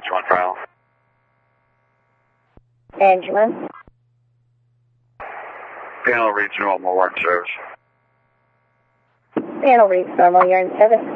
Angela Trial. Angela. Panel reads normal, you're in service. Panel reads normal, you're in service.